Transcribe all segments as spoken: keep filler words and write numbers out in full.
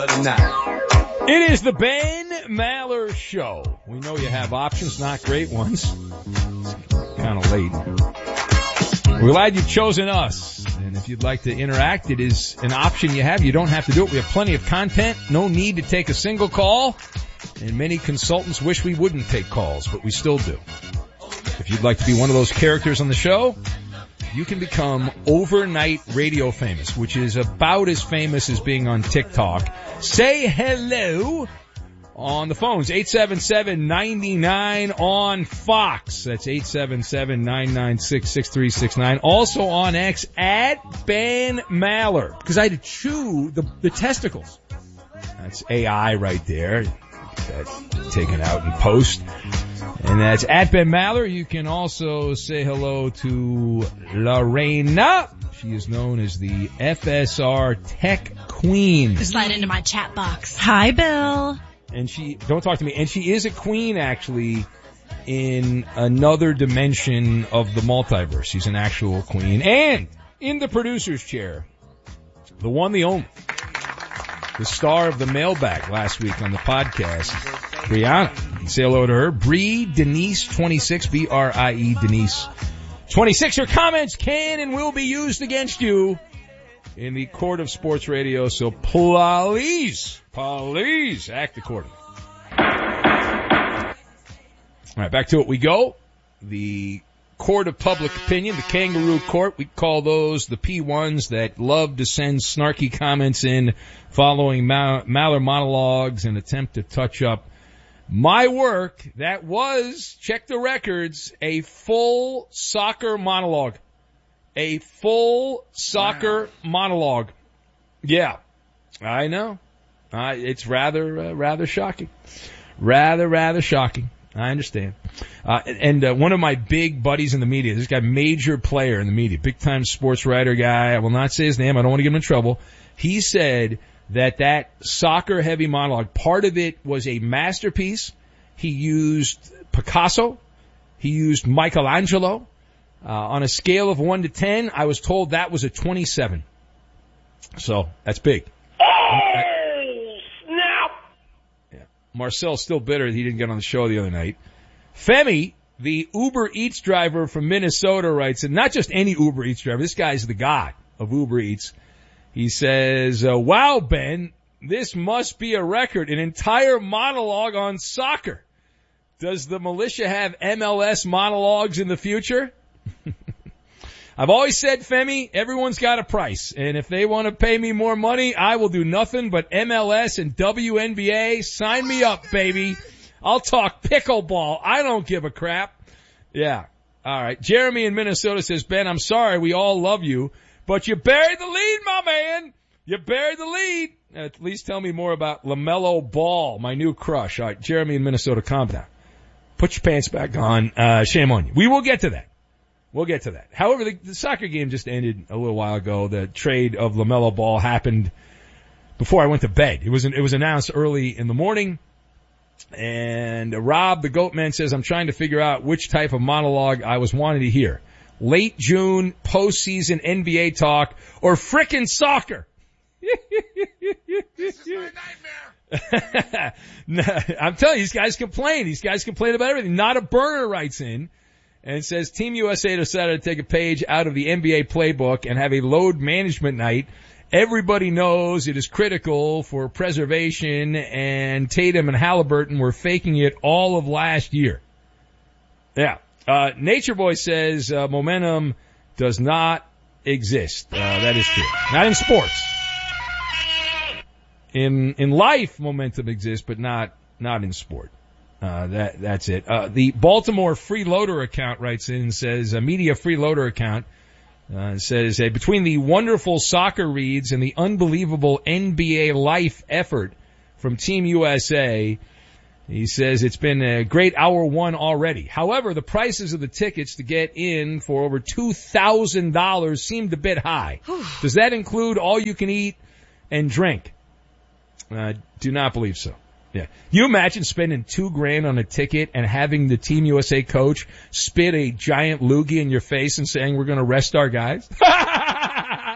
It is the Ben Maller Show. We know you have options, not great ones. It's kind of late. We're glad you've chosen us. And if you'd like to interact, it is an option you have. You don't have to do it. We have plenty of content. No need to take a single call. And many consultants wish we wouldn't take calls, but we still do. If you'd like to be one of those characters on the show, you can become overnight radio famous, which is about as famous as being on TikTok. Say hello on the phones, eight seven seven, nine nine on Fox. That's eight seven seven, nine nine six, six three six nine. Also on X, at Ben Maller. Because I had to chew the, the testicles. That's A I right there. That's taken out in post. And that's at Ben Maller. You can also say hello to Lorena. She is known as the F S R Tech Queen. Slide into my chat box. Hi, Bill. And she, don't talk to me, and she is a queen actually in another dimension of the multiverse. She's an actual queen. And in the producer's chair, the one, the only, the star of the mailbag last week on the podcast, Brianna. Say hello to her. Bree Denise twenty-six, B R I E Denise twenty-six. Your comments can and will be used against you in the court of sports radio, so please, please act accordingly. All right, back to it we go. The court of public opinion, the kangaroo court, we call those the P ones that love to send snarky comments in following Mal- Maller monologues and attempt to touch up my work. That was, check the records, a full soccer monologue. A full soccer wow. monologue. Yeah, I know. Uh, it's rather, uh, rather shocking. Rather, rather shocking. I understand. Uh, and uh, one of my big buddies in the media, this guy, major player in the media, big-time sports writer guy, I will not say his name, I don't want to get him in trouble. He said that that soccer-heavy monologue, part of it was a masterpiece. He used Picasso. He used Michelangelo. Uh, on a scale of one to ten, I was told that was a twenty-seven. So, that's big. Oh, snap! Yeah. Marcel's still bitter that he didn't get on the show the other night. Femi, the Uber Eats driver from Minnesota, writes, and not just any Uber Eats driver, this guy's the god of Uber Eats. He says, uh, wow, Ben, this must be a record, an entire monologue on soccer. Does the militia have M L S monologues in the future? I've always said, Femi, everyone's got a price. And if they want to pay me more money, I will do nothing but M L S and W N B A. Sign me up, baby. I'll talk pickleball. I don't give a crap. Yeah. All right. Jeremy in Minnesota says, Ben, I'm sorry. We all love you, but you buried the lead, my man. You buried the lead. At least tell me more about LaMelo Ball, my new crush. All right. Jeremy in Minnesota, calm down. Put your pants back on. Uh, shame on you. We will get to that. We'll get to that. However, the, the soccer game just ended a little while ago. The trade of LaMelo Ball happened before I went to bed. It was, an, it was announced early in the morning. And Rob, the Goatman, says, I'm trying to figure out which type of monologue I was wanting to hear. Late June, postseason N B A talk, or frickin' soccer. This is my nightmare. I'm telling you, these guys complain. These guys complain about everything. Not a burner writes in and says, Team U S A decided to take a page out of the N B A playbook and have a load management night. Everybody knows it is critical for preservation, and Tatum and Halliburton were faking it all of last year. Yeah. Uh, Nature Boy says, uh, momentum does not exist. Uh, that is true. Not in sports. In, in life, momentum exists, but not, not in sport. Uh, that, that's it. Uh, the Baltimore Freeloader account writes in and says, a media freeloader account, uh, says, uh, between the wonderful soccer reads and the unbelievable N B A life effort from Team U S A, he says it's been a great hour one already. However, the prices of the tickets to get in for over two thousand dollars seemed a bit high. Does that include all you can eat and drink? Uh, do not believe so. Yeah. You imagine spending two grand on a ticket and having the Team U S A coach spit a giant loogie in your face and saying we're going to rest our guys? And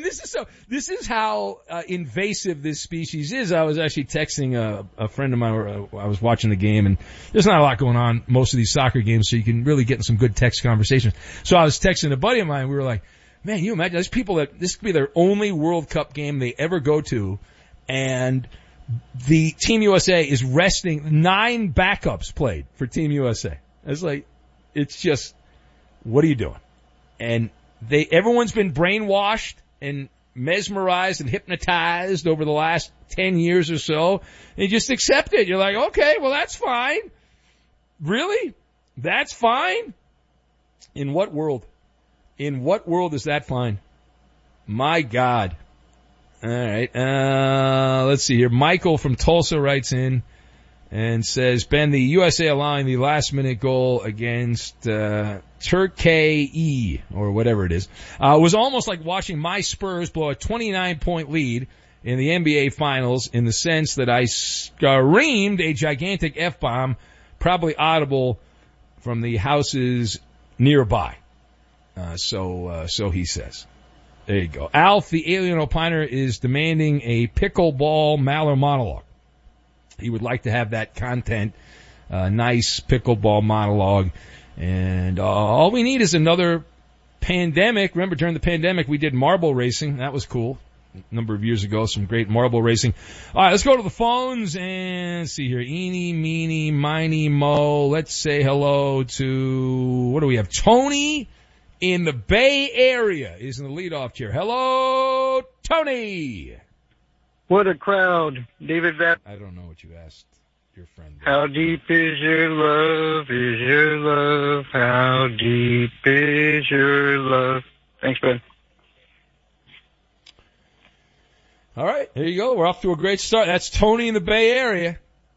and this is so, this is how uh, invasive this species is. I was actually texting a, a friend of mine, uh, I was watching the game, and there's not a lot going on most of these soccer games, so you can really get in some good text conversations. So I was texting a buddy of mine, we were like, man, you imagine, there's people that, this could be their only World Cup game they ever go to, and the Team U S A is resting, nine backups played for Team U S A. It's like, it's just, what are you doing? And they, everyone's been brainwashed and mesmerized and hypnotized over the last ten years or so. And you just accept it. You're like, okay, well that's fine. Really? That's fine? In what world? In what world is that fine? My God. All right. Uh, let's see here. Michael from Tulsa writes in and says, Ben, the U S A allowing the last minute goal against, uh, Turkey, or whatever it is, uh, was almost like watching my Spurs blow a twenty-nine point lead in the N B A finals, in the sense that I screamed a gigantic F-bomb, probably audible from the houses nearby. Uh, so, uh, so he says. There you go. Alf, the alien opiner, is demanding a pickleball Maller monologue. He would like to have that content, uh, nice pickleball monologue. And uh, all we need is another pandemic. Remember, during the pandemic, we did marble racing. That was cool. A number of years ago, some great marble racing. All right, let's go to the phones and see here. Eeny, meeny, miny, mo. Let's say hello to, what do we have? Tony in the Bay Area is in the leadoff chair. Hello, Tony. What a crowd. David Van. I don't know what you asked your friend. How deep is your love, is your love? How deep is your love? Thanks, Ben. All right, there you go. We're off to a great start. That's Tony in the Bay Area.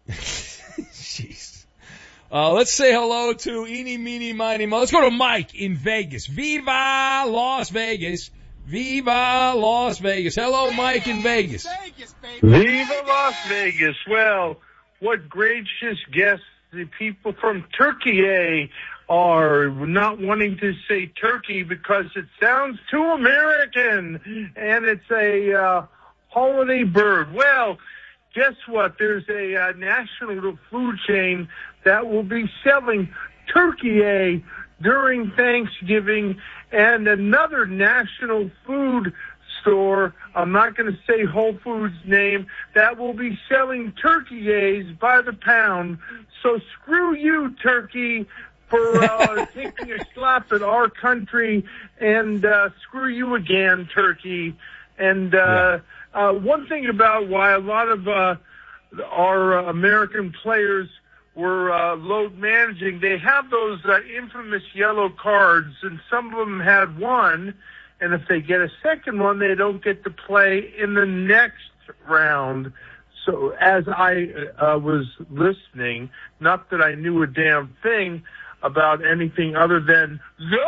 Jeez. Uh, let's say hello to Eeny, Meeny, Miny, Mo. Let's go to Mike in Vegas. Viva Las Vegas. Viva Las Vegas. Hello, Mike in Vegas. Vegas, baby. Viva Las Vegas. Well, what gracious guests the people from Turkey are, not wanting to say turkey because it sounds too American, and it's a uh, holiday bird. Well, guess what? There's a uh, national food chain that will be selling turkey during Thanksgiving, and another national food store, I'm not going to say Whole Foods name, that will be selling turkey A's by the pound. So screw you, turkey, for uh, taking a slap at our country, and uh, screw you again, turkey. And uh, yeah. uh, one thing about why a lot of uh, our uh, American players were uh, load managing, they have those uh, infamous yellow cards, and some of them had one, and if they get a second one, they don't get to play in the next round. So as I uh, was listening, not that I knew a damn thing about anything other than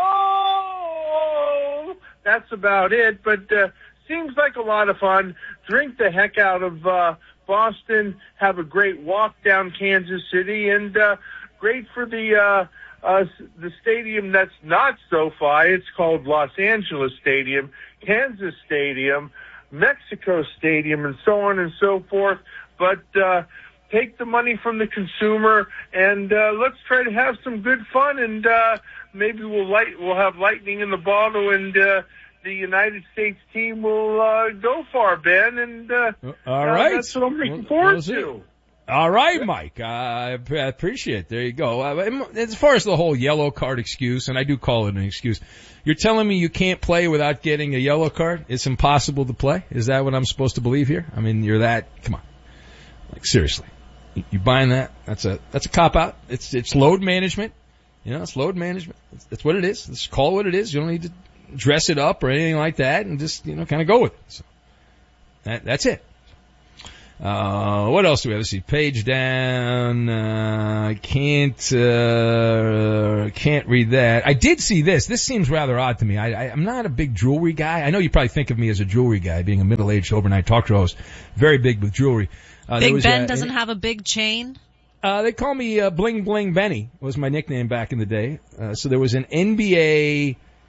no, that's about it, but uh, seems like a lot of fun. Drink the heck out of uh, Boston, have a great walk down Kansas City, and uh, great for the uh, uh, the stadium that's not SoFi. It's called Los Angeles Stadium, Kansas Stadium, Mexico Stadium, and so on and so forth. But uh, take the money from the consumer, and uh, let's try to have some good fun, and uh, maybe we'll light we'll have lightning in the bottle, and uh, the United States team will uh, go far, Ben. And uh, all right, uh, that's what I'm looking forward we'll to. All right, Mike. Uh, I appreciate it. There you go. Uh, as far as the whole yellow card excuse, and I do call it an excuse, you're telling me you can't play without getting a yellow card? It's impossible to play? Is that what I'm supposed to believe here? I mean, you're that, come on. Like, seriously. You, you buying that? That's a, that's a cop-out. It's, it's load management. You know, it's load management. That's, that's what it is. Let's call it what it is. You don't need to dress it up or anything like that, and just, you know, kind of go with it. So, that, that's it. Uh, what else do we have? Let's see. Page down. Uh, I can't, uh, can't read that. I did see this. This seems rather odd to me. I, I, I'm not a big jewelry guy. I know you probably think of me as a jewelry guy, being a middle-aged overnight talk show host. Very big with jewelry. Uh, Big was, Ben uh, doesn't have a big chain? Uh, they call me, uh, Bling Bling Benny was my nickname back in the day. Uh, so there was an N B A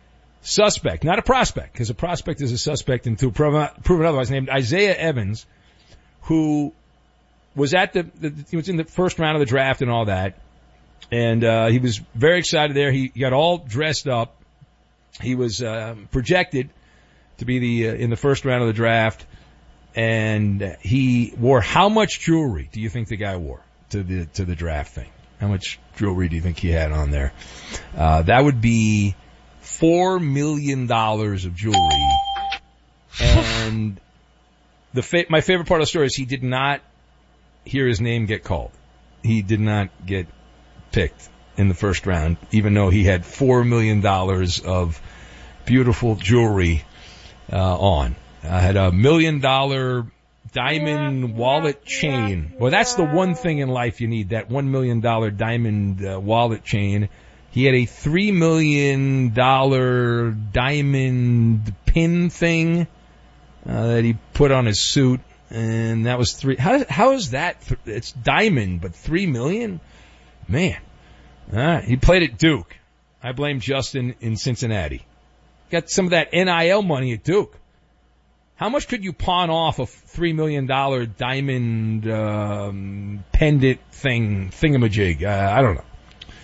suspect, not a prospect, because a prospect is a suspect until proven, proven otherwise, named Isaiah Evans, who was at the, the, he was in the first round of the draft and all that. And, uh, he was very excited there. He got all dressed up. He was, uh, projected to be the, uh, in the first round of the draft. And he wore how much jewelry do you think the guy wore to the, to the draft thing? How much jewelry do you think he had on there? Uh, that would be four million dollars of jewelry. And the fa- my favorite part of the story is he did not hear his name get called. He did not get picked in the first round, even though he had four million dollars of beautiful jewelry uh, on. I had a million dollar diamond wallet chain. Well, that's the one thing in life you need, that one million dollar diamond uh, wallet chain. He had a three million dollar diamond pin thing uh, that he put on his suit, and that was three. How, how is that? Th- it's diamond, but three million? Man. All right. He played at Duke. I blame Justin in Cincinnati. Got some of that N I L money at Duke. How much could you pawn off a three million dollar diamond um, pendant thing, thingamajig? Uh, I don't know.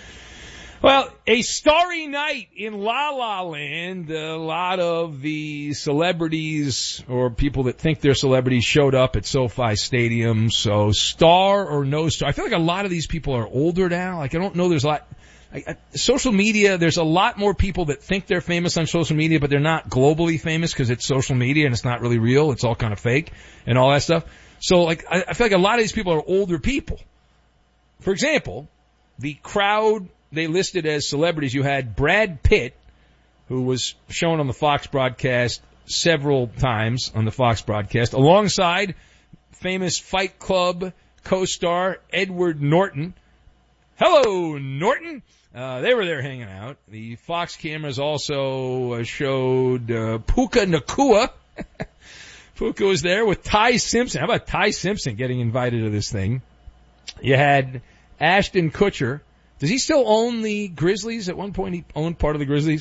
Well, a starry night in La La Land. A lot of the celebrities or people that think they're celebrities showed up at SoFi Stadium. So star or no star. I feel like a lot of these people are older now. Like I don't know, there's a lot. I, I, social media, there's a lot more people that think they're famous on social media, but they're not globally famous because it's social media and it's not really real. It's all kind of fake and all that stuff. So like, I, I feel like a lot of these people are older people. For example, the crowd they listed as celebrities, you had Brad Pitt, who was shown on the Fox broadcast several times on the Fox broadcast, alongside famous Fight Club co-star Edward Norton. Hello, Norton. Uh, they were there hanging out. The Fox cameras also uh, showed uh, Puka Nacua. Puka was there with Ty Simpson. How about Ty Simpson getting invited to this thing? You had Ashton Kutcher. Does he still own the Grizzlies? At one point he owned part of the Grizzlies.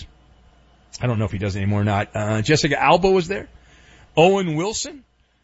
I don't know if he does anymore or not. Uh, Jessica Alba was there. Owen Wilson.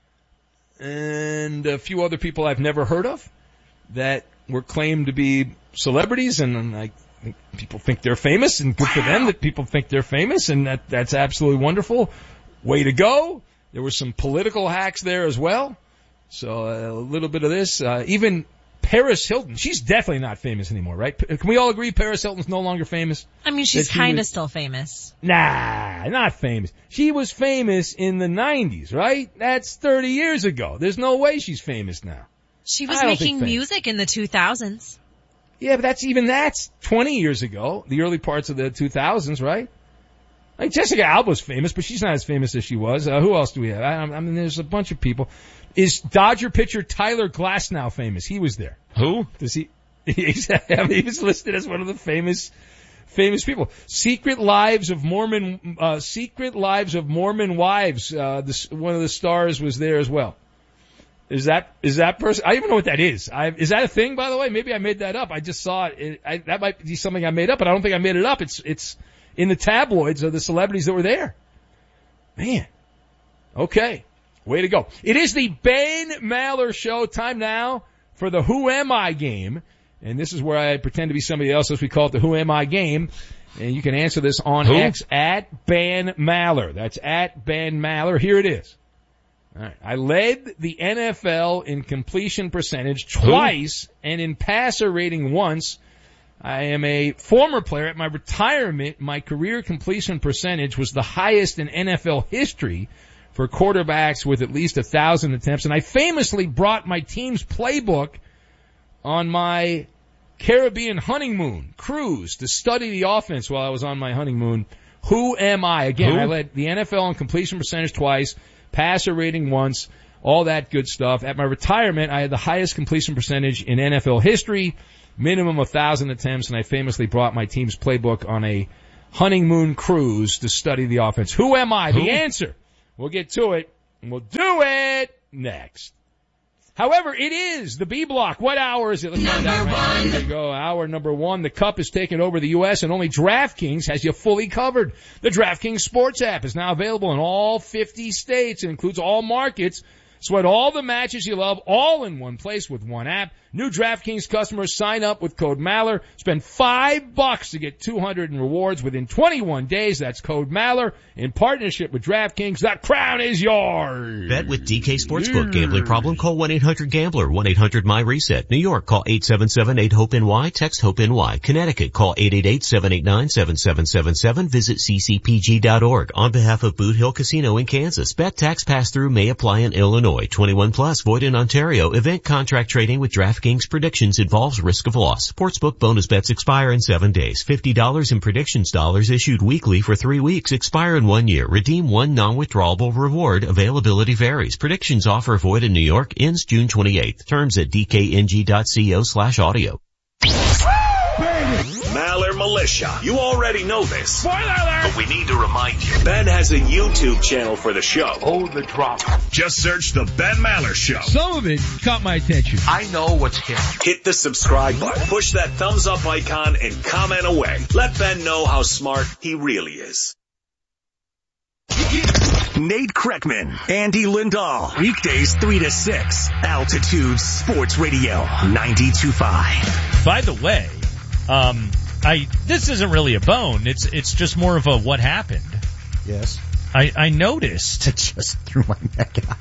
And a few other people I've never heard of that were claimed to be celebrities, and I think people think they're famous, and good for them that people think they're famous, and that that's absolutely wonderful. Way to go. There were some political hacks there as well. So uh, a little bit of this. Uh, even Paris Hilton, she's definitely not famous anymore, right? Can we all agree Paris Hilton's no longer famous? I mean, she's she kind of was... still famous. Nah, not famous. She was famous in the nineties, right? That's thirty years ago. There's no way she's famous now. She was making music in the two thousands. Yeah, but that's even that's twenty years ago, the early parts of the two thousands, right? Like Jessica Alba's famous, but she's not as famous as she was. Uh, who else do we have? I, I mean, there's a bunch of people. Is Dodger pitcher Tyler Glasnow famous? He was there. Who? Does he? He's, I mean, he was listed as one of the famous, famous people. Secret Lives of Mormon, uh, Secret Lives of Mormon Wives. Uh, this, one of the stars was there as well. Is that, is that person? I don't even know what that is. I, is that a thing, by the way? Maybe I made that up. I just saw it. it I, that might be something I made up, but I don't think I made it up. It's, it's in the tabloids of the celebrities that were there. Man. Okay. Way to go. It is the Ben Maller Show. Time now for the Who Am I game. And this is where I pretend to be somebody else, as we call it the Who Am I game. And you can answer this on Who? X at Ben Maller. That's at Ben Maller. Here it is. All right. I led the N F L in completion percentage twice Who? and in passer rating once. I am a former player. At my retirement, my career completion percentage was the highest in N F L history for quarterbacks with at least a thousand attempts. And I famously brought my team's playbook on my Caribbean honeymoon cruise to study the offense while I was on my honeymoon. Who am I? Again, Who? I led the N F L in completion percentage twice, passer rating once, all that good stuff. At my retirement, I had the highest completion percentage in N F L history, minimum of one thousand attempts, and I famously brought my team's playbook on a honeymoon cruise to study the offense. Who am I? Who? The answer. We'll get to it, and we'll do it next. However, it is the B block. What hour is it? Let's find out right now. There you go. Hour number one. The Cup is taking over the U S and only DraftKings has you fully covered. The DraftKings Sports app is now available in all fifty states and includes all markets. Sweat all the matches you love all in one place with one app. New DraftKings customers sign up with code Maller. Spend five bucks to get two hundred in rewards within twenty-one days. That's code Maller in partnership with DraftKings. That crown is yours. Bet with D K Sportsbook. Gambling problem? Call one eight hundred gambler. one eight hundred my reset. New York, call eight seven seven eight hope N Y. Text HOPE N Y. Connecticut, call eight eight eight seven eight nine seven seven seven seven. Visit c c p g dot org. On behalf of Boot Hill Casino in Kansas, bet tax pass-through may apply in Illinois. twenty-one plus, void in Ontario. Event contract trading with DraftKings predictions involves risk of loss. Sportsbook bonus bets expire in seven days. fifty dollars in predictions dollars issued weekly for three weeks. Expire in one year. Redeem one non-withdrawable reward. Availability varies. Predictions offer void in New York. Ends June twenty-eighth. Terms at d k n g dot co slash audio. Maller Militia. You already know this. Spoiler alert! But we need to remind you. Ben has a YouTube channel for the show. Hold the drop. Just search The Ben Maller Show. Some of it caught my attention. I know what's here. Hit the subscribe button. Push that thumbs up icon and comment away. Let Ben know how smart he really is. Nate Kreckman, Andy Lindahl. Weekdays three to six. Altitude Sports Radio ninety-two point five. By the way, um, I this isn't really a bone. It's it's just more of a what happened. Yes. I, I noticed. I just threw my neck out.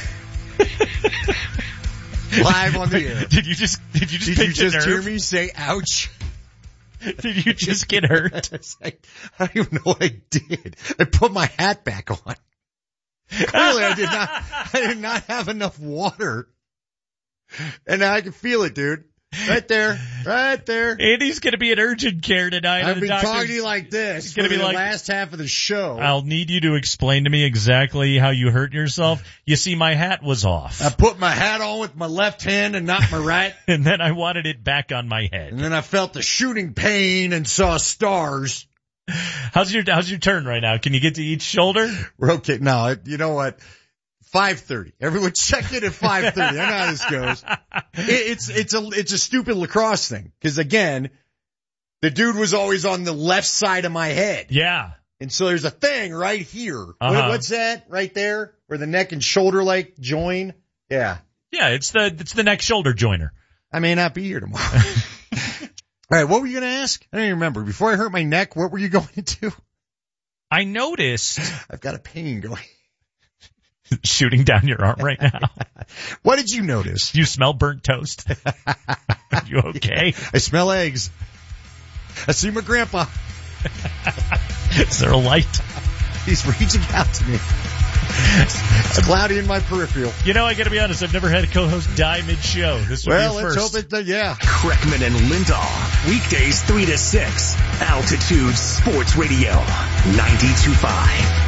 Live on the air. Did you just did you just Did pick you just the hear nerve? me say ouch? Did you just get hurt? I, I don't even know what I did. I put my hat back on. Clearly I did not I did not have enough water. And now I can feel it, dude. Right there. Right there. Andy's gonna be in urgent care tonight. I've been doctor, talking to you like this It's gonna for be the like, last half of the show. I'll need you to explain to me exactly how you hurt yourself. You see, my hat was off. I put my hat on with my left hand and not my right. And then I wanted it back on my head. And then I felt the shooting pain and saw stars. How's your How's your turn right now? Can you get to each shoulder? We're okay. No, you know what? five thirty. Everyone check in at five thirty. I know how this goes. It, it's, it's a, it's a stupid lacrosse thing. Cause again, the dude was always on the left side of my head. Yeah. And so there's a thing right here. Uh-huh. What, what's that right there? Where the neck and shoulder like join? Yeah. Yeah, it's the, it's the neck shoulder joiner. I may not be here tomorrow. All right. What were you going to ask? I don't even remember. Before I hurt my neck, what were you going to? I noticed. I've got a pain going. Shooting down your arm right now. What did you notice? Do you smell burnt toast? Are you okay? I smell eggs. I see my grandpa. Is there a light? He's reaching out to me. It's cloudy in my peripheral. You know, I gotta be honest, I've never had a co-host die mid-show. This will well, be a let's first. hope it, uh, yeah. Kreckman and Lindahl. Weekdays three to six. Altitude Sports Radio ninety-two point five.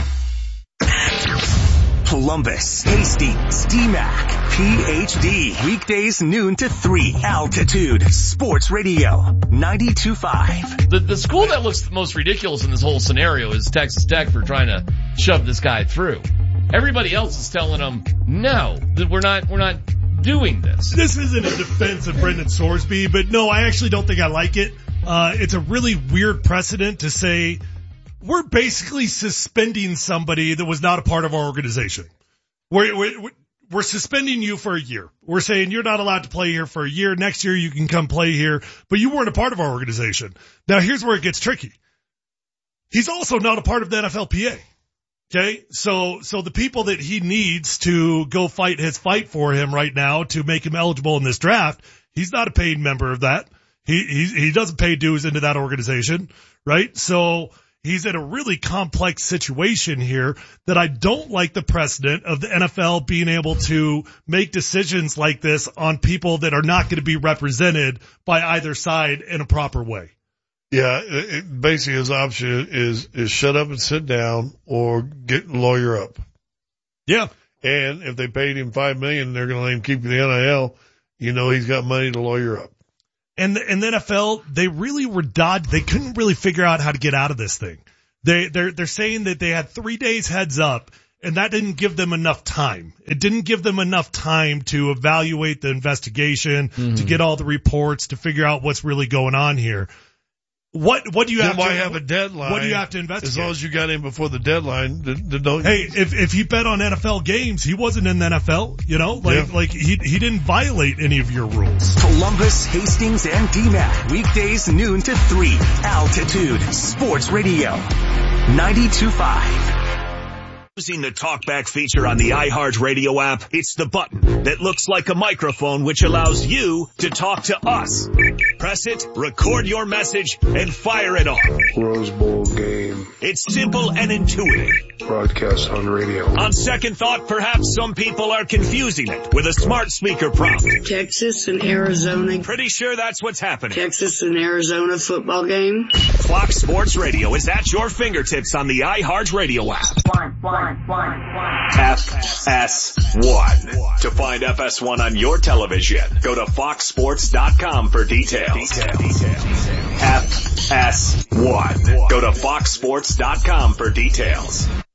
Columbus, Hastings, D MAC, P H D. Weekdays noon to three. Altitude Sports Radio ninety-two point five. The, the school that looks the most ridiculous in this whole scenario is Texas Tech for trying to shove this guy through. Everybody else is telling them, no, that we're not, we're not doing this. This isn't a defense of Brendan Sorsby, but no, I actually don't think I like it. Uh, it's a really weird precedent to say we're basically suspending somebody that was not a part of our organization. We're, we're, we're suspending you for a year. We're saying you're not allowed to play here for a year. Next year you can come play here, but you weren't a part of our organization. Now here's where it gets tricky. He's also not a part of the N F L P A. Okay. So, so the people that he needs to go fight his fight for him right now to make him eligible in this draft, he's not a paid member of that. He, he, he doesn't pay dues into that organization, right? So he's in a really complex situation here that I don't like the precedent of the N F L being able to make decisions like this on people that are not going to be represented by either side in a proper way. Yeah, it, it, basically his option is, is shut up and sit down or get lawyer up. Yeah. And if they paid him five million, they're going to let him keep the N I L. You know, he's got money to lawyer up. And the, and the N F L, they really were dodged. They couldn't really figure out how to get out of this thing. They, they're, they're saying that they had three days heads up and that didn't give them enough time. It didn't give them enough time to evaluate the investigation, mm-hmm. to get all the reports, to figure out what's really going on here. What what do you then have why to have a deadline? What do you have to investigate? As long as you got in before the deadline, then, then don't. Hey, if if he bet on N F L games, he wasn't in the N F L. You know, like yeah. like he he didn't violate any of your rules. Columbus, Hastings, and D M A C weekdays noon to three. Altitude Sports Radio, ninety-two point five. Using the TalkBack feature on the iHeartRadio app, it's the button that looks like a microphone which allows you to talk to us. Press it, record your message, and fire it off. Rose Bowl game. It's simple and intuitive. Broadcast on radio. On second thought, perhaps some people are confusing it with a smart speaker prompt. Texas and Arizona. Pretty sure that's what's happening. Texas and Arizona football game. Fox Sports Radio is at your fingertips on the iHeartRadio app. One, one. F S one. To find F S one on your television, go to fox sports dot com for details. F S one. Go to fox sports dot com for details.